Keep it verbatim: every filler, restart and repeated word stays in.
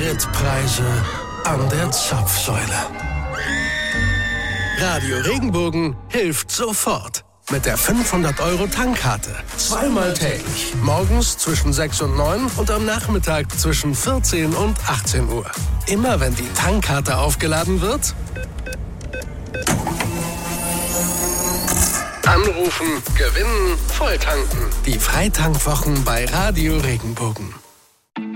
Spritpreise an der Zapfsäule. Radio Regenbogen hilft sofort. Mit der fünfhundert Euro Tankkarte. Zweimal täglich. Morgens zwischen sechs und neun und am Nachmittag zwischen vierzehn und achtzehn Uhr. Immer wenn die Tankkarte aufgeladen wird, anrufen, gewinnen, volltanken. Die Freitankwochen bei Radio Regenbogen.